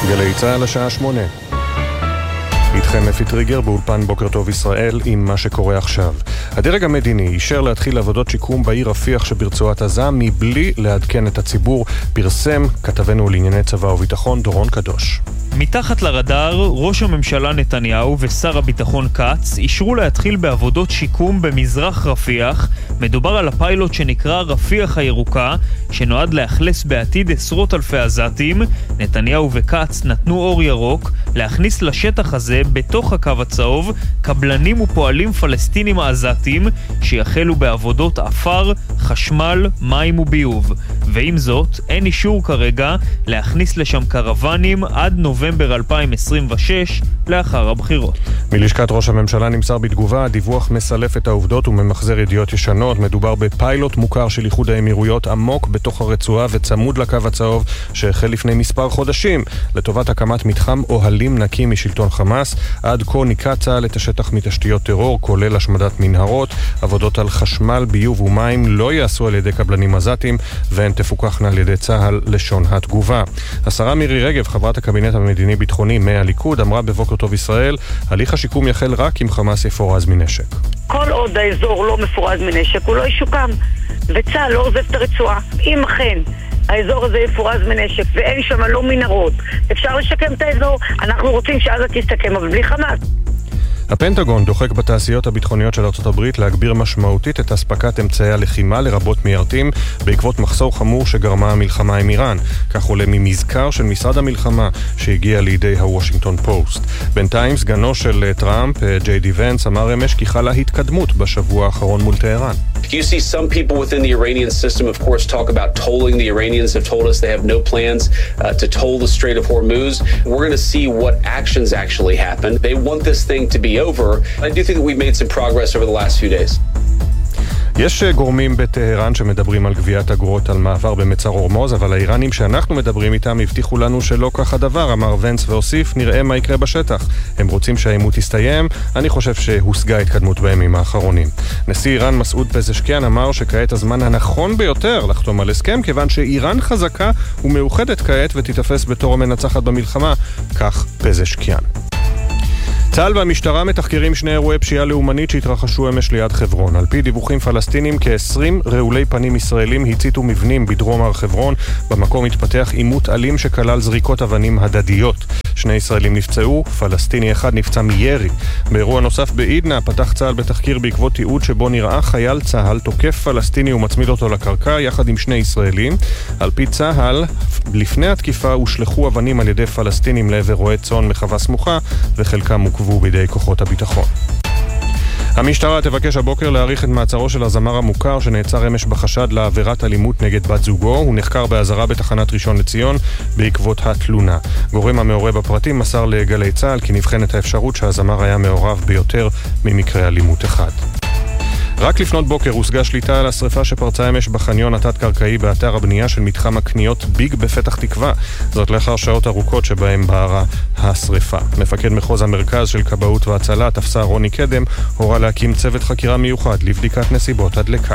גלי צהל השעה 8. איתכם אפי טריגר באולפן בוקר טוב ישראל עם מה שקורה עכשיו. הדרג המדיני אישר להתחיל עבודות שיקום בעיר רפיח שברצועת עזה מבלי לעדכן את הציבור, פרסם כתבנו לענייני צבא וביטחון דורון קדוש. מתחת לרדאר, ראש הממשלה נתניהו ושר הביטחון קץ אישרו להתחיל בעבודות שיקום במזרח רפיח. מדובר על הפיילוט שנקרא רפיח הירוקה, שנועד להכלס בעתיד עשרות אלפי עזתים. נתניהו וקץ נתנו אור ירוק להכניס לשטח הזה בתוך הקו הצהוב קבלנים ופועלים פלסטינים עזתים שיחלו בעבודות אפר, חשמל, מים וביוב. ועם זאת, אין אישור כרגע להכניס לשם קרוונים עד נובמבר 2026 לאחר הבחירות. מלשכת ראש הממשלה נמסר בתגובה, הדיווח מסלף את העובדות וממחזר ידיעות ישנות. מדובר בפיילוט מוכר של איחוד האמירויות עמוק בתוך הרצועה וצמוד לקו הצהוב שהחל לפני מספר חודשים לטובת הקמת מתחם אוהלים נקים משלטון חמאס. עד כה ניקה צה"ל את השטח מתשתיות טרור, כולל השמדת מנהרות. עבודות על חשמל, ביוב ומים לא יעשו על ידי קבלנים עזתים והן תפוקחנה על ידי צה"ל, לשון התגובה. השרה מירי רגב, חברת הקבינט המדיני-ביטחוני מהליכוד, אמרה בבוקר טוב ישראל, הליך השיקום יחל רק אם חמאס יפורז מנשק. כל עוד האזור לא מפורז מנשק, הוא לא ישוקם, וצה"ל לא עוזב את הרצועה. אם אכן האזור הזה יפורז מנשק ואין שם לא מנהרות, אפשר לשקם את האזור. אנחנו רוצים שעזה תסתכם, אבל בלי חמאס. הפנטגון דוחק בתעשיות הביטחוניות של ארצות הברית להגביר משמעותית את הספקת אמצעי הלחימה לרבות מיירטים בעקבות מחסור חמור שגרמה המלחמה עם איראן. כך עולה ממזכר של משרד המלחמה שהגיע לידי הוושינגטון פוסט. בינתיים סגנו של טראמפ, ג'יי די ונס, אמר אמש כי חלה התקדמות בשבוע האחרון מול טהרן. You see some people within the Iranian system, of course, talk about tolling. The Iranians have told us they have no plans to toll the Strait of Hormuz. We're going to see what actions actually happen. They want this thing to be over. I do think that we've made some progress over the last few days. יש גורמים בטהרן שמדברים על גביית אגרות על מעבר במצר הורמוז, אבל האיראנים שאנחנו מדברים איתם הבטיחו לנו שלא כך הדבר, אמר ונס והוסיף, נראה מה יקרה בשטח. הם רוצים שהעימות יסתיים, אני חושב שהושגה התקדמות בימים האחרונים. נשיא איראן מסעוד פזשקיאן אמר שכעת הזמן הנכון ביותר לחתום על הסכם, כיוון שאיראן חזקה ומאוחדת כעת ותתפס בתור המנצחת במלחמה, כך פזשקיאן. צה"ל והמשטרה מתחקרים שני אירועי פשיעה לאומנית שהתרחשו אמש ליד חברון. על פי דיווחים פלסטינים, כ-20 רעולי פנים ישראלים הציתו מבנים בדרום הר חברון. במקום התפתח עימות אלים שכלל זריקות אבנים הדדיות. 2 ישראלים נפצעו, פלסטיני אחד נפצע מירי. באירוע נוסף בעידנה פתח צה"ל בתחקיר בעקבות תיעוד שבו נראה חייל צה"ל תוקף פלסטיני ומצמיד אותו לקרקע יחד עם 2 ישראלים. על פי צה"ל, לפני התקיפה הושלחו אבנים על ידי פלסטינים לעבר רועי צאן מחווה סמוכה, וחלקם עוכבו בידי כוחות הביטחון. המשטרה תבקש הבוקר להאריך את מעצרו של הזמר המוכר שנעצר אמש בחשד לעבירת אלימות נגד בת זוגו. הוא נחקר באזהרה בתחנת ראשון לציון בעקבות התלונה. גורם המעורב בפרטים מסר לגלי צה"ל כי נבחנת האפשרות שהזמר היה מעורב ביותר ממקרה אלימות אחד. רק לפנות בוקר הושגה שליטה על השריפה שפרצה אמש בחניון התת-קרקעי באתר הבנייה של מתחם הקניות ביג בפתח תקווה. זאת לאחר שעות ארוכות שבהם בערה השריפה. מפקד מחוז המרכז של כבאות והצלה, תפסר רוני קדם, הורה להקים צוות חקירה מיוחד לבדיקת נסיבות הדלקה.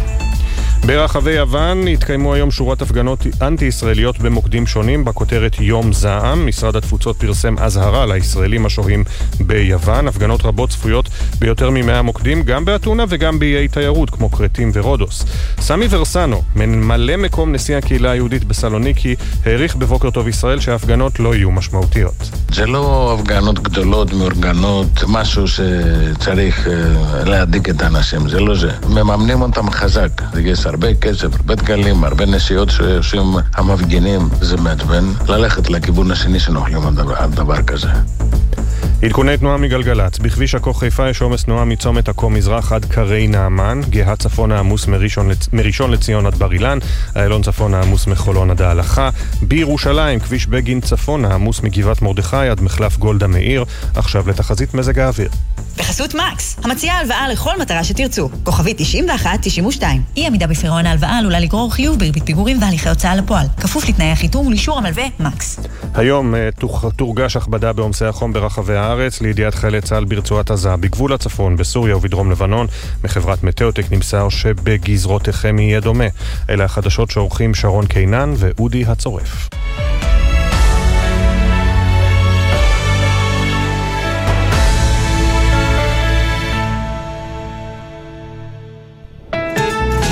ברחבי יוון התקיימו היום שורת הפגנות אנטי-ישראליות במוקדים שונים בכותרת יום זעם. משרד התפוצות פרסם אזהרה לישראלים השוהים ביוון. הפגנות רבות צפויות ביותר מ100 מוקדים, גם באתונה וגם באיי תיירות כמו קרטים ורודוס. סמי ורסנו, ממלא מקום נשיא הקהילה היהודית בסלוניקי, העריך בבוקר טוב ישראל שההפגנות לא יהיו משמעותיות. זה לא הפגנות גדולות, מאורגנות, משהו שצריך להדאיג את האנשים, זה לא זה. מממנים אותם חזק, יש הרבה כסף, הרבה דגלים, הרבה נסיעות שעושים המפגינים. זה מעצבן ללכת לכיוון השני שנוחלים על דבר כזה. עדכוני תנועה מגלגלץ. בכביש עכו חיפה יש עומס תנועה מצומת עכו מזרח עד קרי נעמן, גאה צפון העמוס מראשון לציון עד בר אילן, איילון צפון העמוס מחולון עד ההלכה. בירושלים כביש בגין צפון העמוס מגבעת מרדכי עד מחלף גולדה מאיר. עכשיו לתחזית מזג האוויר. בחסות מקס, המציעה הלוואה לכל מטרה שתרצו. כוכבית 9192. אי עמידה בפירעון ההלוואה עלולה לגרור חיוב בריבית פיגורים והליכי הוצאה לפועל. כפוף לתנאי החיתום ולאישור המלווה מקס. היום תורגש הכבדה בעומסי החום ברחבי הארץ. לידיעת חיילי צה"ל ברצועת עזה, בגבול הצפון, בסוריה ובדרום לבנון, מחברת מטאוטק נמסר שבגזרותיכם יהיה דומה. אלה החדשות שעורכים שרון קינן ואודי הצורף.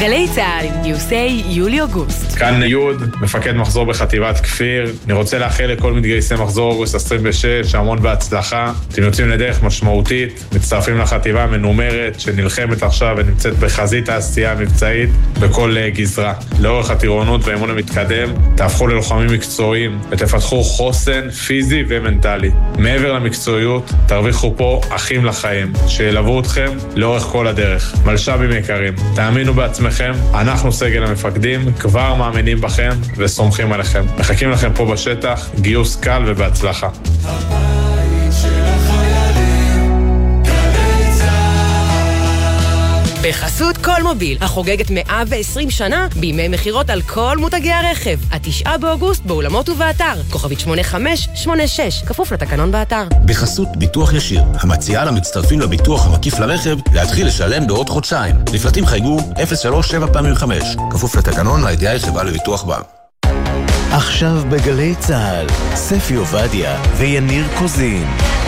גלי צהל עם גיוסי יולי-אוגוסט. כאן יוד, מפקד מחזור בחטיבת כפיר. אני רוצה לאחל לכל מתגייסי מחזור אוגוסט 26, המון בהצלחה. אתם יוצאים לדרך משמעותית, מצטרפים לחטיבה מנומרת שנלחמת עכשיו ונמצאת בחזית העשייה המבצעית בכל גזרה. לאורך הטירונות והאימון המתקדם, תהפכו ללוחמים מקצועיים ותפתחו חוסן פיזי ומנטלי. מעבר למקצועיות, תרוויחו פה אחים לחיים, שילוו אתכם לאורך כל הדרך. מלשבים יקרים, תאמינו בעצמכם, אנחנו סגל המפקדים, כבר מאמינים בכם וסומכים עליכם. מחכים לכם פה בשטח, גיוס קל ובהצלחה. בחסות כל מוביל, החוגגת 120 שנה בימי מחירות על כל מותגי הרכב. 9 באוגוסט באולמות ובאתר. כוכבית 8586, כפוף לתקנון באתר. בחסות ביטוח ישיר, המציעה למצטרפים לביטוח המקיף לרכב להתחיל לשלם בעוד חודשיים. לפרטים חייגו 037 כפוף לתקנון הידיעה יחבה לביטוח בה. עכשיו בגלי צהל, ספי עובדיה ויניר קוזין.